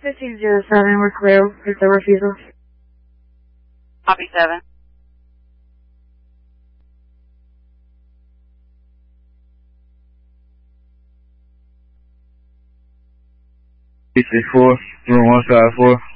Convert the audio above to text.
1507, we're clear with the refusal. Copy 7. P64, 154.